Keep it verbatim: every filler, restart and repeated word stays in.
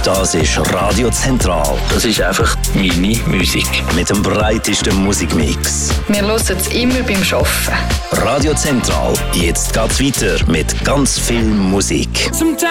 Das ist Radio Zentral. Das ist einfach meine Musik. Mit dem breitesten Musikmix. Wir hören es immer beim Arbeiten. Radio Zentral. Jetzt geht's weiter mit ganz viel Musik. Sometimes